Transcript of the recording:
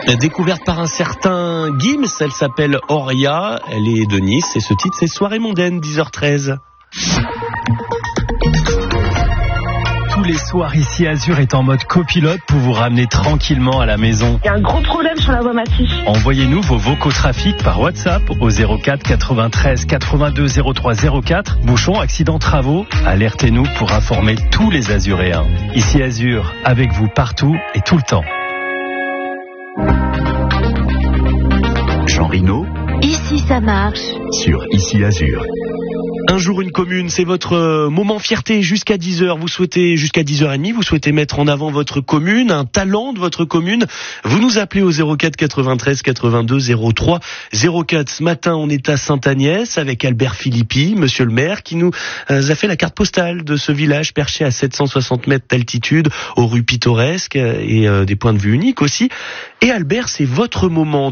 Découverte par un certain Gims, elle s'appelle Oria, elle est de Nice et ce titre c'est Soirée mondaine, 10h13. Tous les soirs ici, Azur est en mode copilote pour vous ramener tranquillement à la maison. Il y a un gros problème sur la voie Massy. Envoyez-nous vos vocaux trafic par WhatsApp au 04 93 82 03 04. Bouchon, accident, travaux, alertez-nous pour informer tous les Azuréens. Ici Azur, avec vous partout et tout le temps. Jean Rino, Ici ça marche. sur Ici Azur. Un jour une commune, c'est votre moment fierté jusqu'à 10h. Vous souhaitez, jusqu'à 10h30, vous souhaitez mettre en avant votre commune, un talent de votre commune. Vous nous appelez au 04 93 82 03 04. Ce matin, on est à Sainte-Agnès avec Albert Philippi, monsieur le maire, qui nous a fait la carte postale de ce village perché à 760 mètres d'altitude, aux rues pittoresques et des points de vue uniques aussi. Et Albert, c'est votre moment